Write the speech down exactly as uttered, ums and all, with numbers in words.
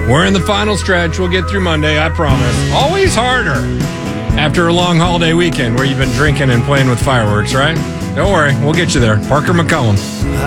We're in the final stretch. We'll get through Monday, I promise. Always harder after a long holiday weekend where you've been drinking and playing with fireworks, right? Don't worry, we'll get you there. Parker McCollum.